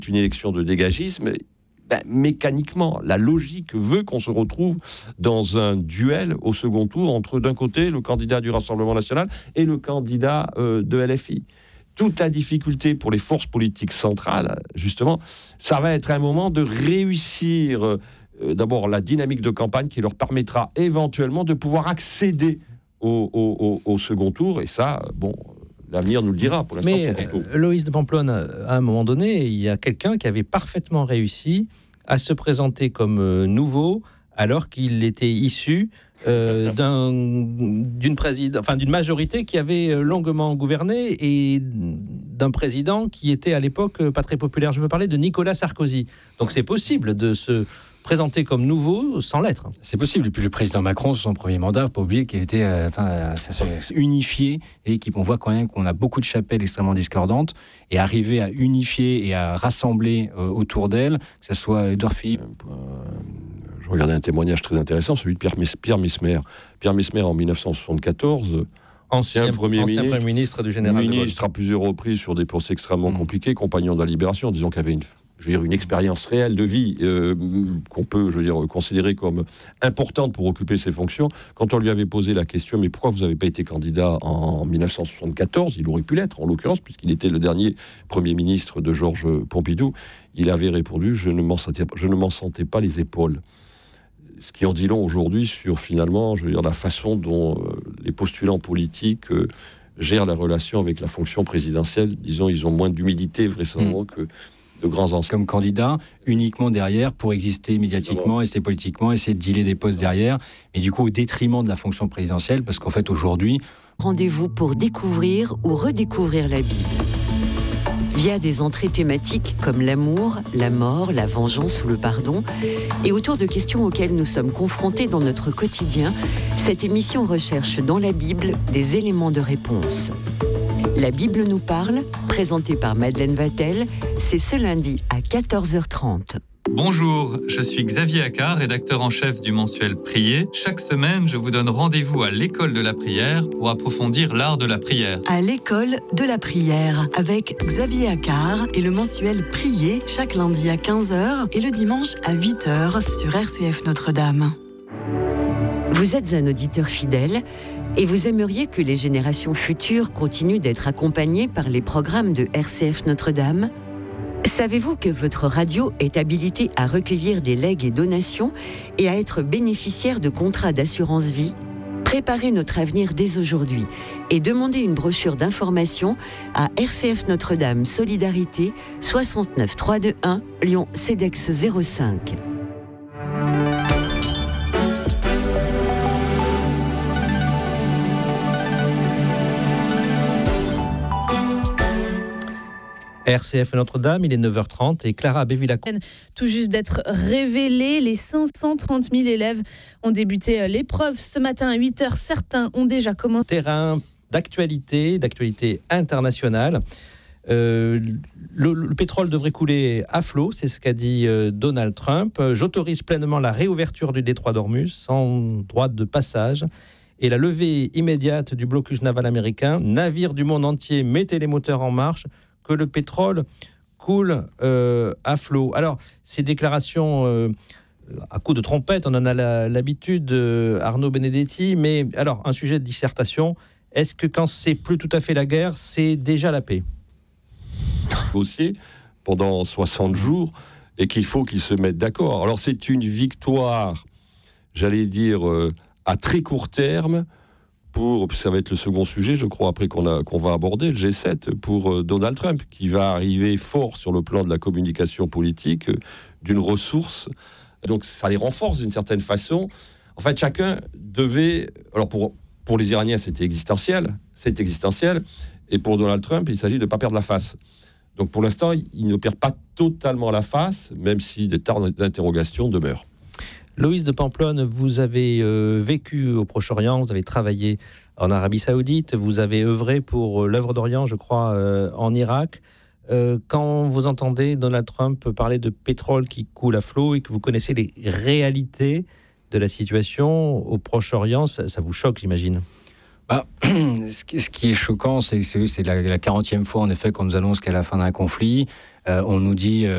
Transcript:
une élection de dégagisme, mécaniquement, la logique veut qu'on se retrouve dans un duel au second tour entre, d'un côté, le candidat du Rassemblement national et le candidat de LFI. Toute la difficulté pour les forces politiques centrales, justement, ça va être un moment de réussir d'abord la dynamique de campagne qui leur permettra éventuellement de pouvoir accéder au second tour. Et ça, l'avenir nous le dira. Pour l'instant, mais Loïs de Pamplonne, à un moment donné, il y a quelqu'un qui avait parfaitement réussi à se présenter comme nouveau alors qu'il était issu d'une majorité qui avait longuement gouverné et d'un président qui était à l'époque pas très populaire. Je veux parler de Nicolas Sarkozy. Donc c'est possible de se présenter comme nouveau sans l'être. C'est possible. Et puis le président Macron, sur son premier mandat, pas oublier qu'il était unifié et qu'on voit quand même qu'on a beaucoup de chapelles extrêmement discordantes et arriver à unifier et à rassembler autour d'elle, que ce soit Édouard Philippe. Je regardais un témoignage très intéressant, celui de Pierre Messmer. Pierre Messmer, en 1974, ancien Premier ministre du général de Gaulle. Ministre à plusieurs reprises sur des procès extrêmement compliqués, compagnon de la Libération, disons qu'il avait une expérience réelle de vie qu'on peut, considérer comme importante pour occuper ses fonctions. Quand on lui avait posé la question, mais pourquoi vous n'avez pas été candidat en 1974 ? Il aurait pu l'être, en l'occurrence, puisqu'il était le dernier Premier ministre de Georges Pompidou. Il avait répondu « je ne m'en sentais pas les épaules ». Ce qui en dit long aujourd'hui sur, finalement, la façon dont les postulants politiques gèrent la relation avec la fonction présidentielle. Disons, ils ont moins d'humilité, vraisemblablement, que de grands anciens. Comme candidat, uniquement derrière, pour exister médiatiquement, essayer politiquement, essayer de dealer des postes derrière, mais du coup, au détriment de la fonction présidentielle, parce qu'en fait, aujourd'hui... Rendez-vous pour découvrir ou redécouvrir la Bible. Via des entrées thématiques comme l'amour, la mort, la vengeance ou le pardon, et autour de questions auxquelles nous sommes confrontés dans notre quotidien, cette émission recherche dans la Bible des éléments de réponse. La Bible nous parle, présentée par Madeleine Vatel, c'est ce lundi à 14h30. Bonjour, je suis Xavier Accard, rédacteur en chef du mensuel Prier. Chaque semaine, je vous donne rendez-vous à l'école de la prière pour approfondir l'art de la prière. À l'école de la prière, avec Xavier Accard et le mensuel Prier, chaque lundi à 15h et le dimanche à 8h sur RCF Notre-Dame. Vous êtes un auditeur fidèle et vous aimeriez que les générations futures continuent d'être accompagnées par les programmes de RCF Notre-Dame ? Savez-vous que votre radio est habilitée à recueillir des legs et donations et à être bénéficiaire de contrats d'assurance vie ? Préparez notre avenir dès aujourd'hui et demandez une brochure d'information à RCF Notre-Dame Solidarité 69 321 Lyon CEDEX 05. RCF Notre-Dame, il est 9h30 et Clara Bévillacqua. Tout juste d'être révélé, les 530 000 élèves ont débuté l'épreuve ce matin à 8h. Certains ont déjà commencé. Terrain d'actualité internationale. Le pétrole devrait couler à flot, c'est ce qu'a dit Donald Trump. J'autorise pleinement la réouverture du détroit d'Ormuz sans droit de passage et la levée immédiate du blocus naval américain. Navires du monde entier, mettez les moteurs en marche, que le pétrole coule à flot. Alors, ces déclarations à coups de trompette, on en a l'habitude, Arnaud Benedetti, mais alors, un sujet de dissertation, est-ce que quand c'est plus tout à fait la guerre, c'est déjà la paix ? Négocier pendant 60 jours et qu'il faut qu'ils se mettent d'accord. Alors, c'est une victoire, j'allais dire, à très court terme, ça va être le second sujet, je crois, après qu'on va aborder, le G7, pour Donald Trump, qui va arriver fort sur le plan de la communication politique, d'une ressource. Donc ça les renforce d'une certaine façon. En fait, chacun devait... Alors pour les Iraniens, c'est existentiel, et pour Donald Trump, il s'agit de ne pas perdre la face. Donc pour l'instant, il ne perd pas totalement la face, même si des tas d'interrogations demeurent. Loïs de Pamplonne, vous avez vécu au Proche-Orient, vous avez travaillé en Arabie Saoudite, vous avez œuvré pour l'œuvre d'Orient, je crois, en Irak. Quand vous entendez Donald Trump parler de pétrole qui coule à flot et que vous connaissez les réalités de la situation au Proche-Orient, ça vous choque, j'imagine. Ce qui est choquant, c'est la 40e fois, en effet, qu'on nous annonce qu'à la fin d'un conflit, on nous dit